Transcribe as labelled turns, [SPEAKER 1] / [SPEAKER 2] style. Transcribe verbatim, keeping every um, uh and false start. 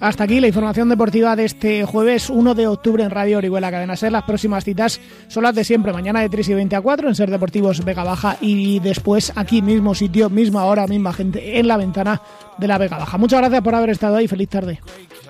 [SPEAKER 1] Hasta aquí la información deportiva de este jueves uno de octubre en Radio Orihuela Cadena Ser. Las próximas citas son las de siempre, mañana de tres y veinte a cuatro en Ser Deportivos Vega Baja y después aquí mismo sitio, misma hora, misma gente en La Ventana de la Vega Baja. Muchas gracias por haber estado ahí, feliz tarde.